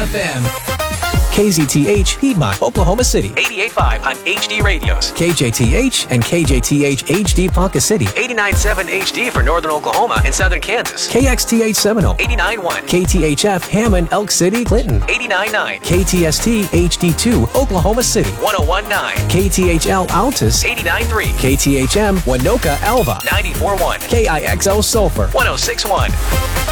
FM. KZTH, Piedmont, Oklahoma City. 88.5 on HD radios. KJTH and KJTH HD Ponca City. 89.7 HD for Northern Oklahoma and Southern Kansas. KXTH Seminole. 89.1. KTHF Hammond, Elk City, Clinton. 89.9. KTST HD2 Oklahoma City. 101.9. KTHL Altus. 89.3. KTHM Winoka Alva. 94.1. KIXL Sulphur. 106.1.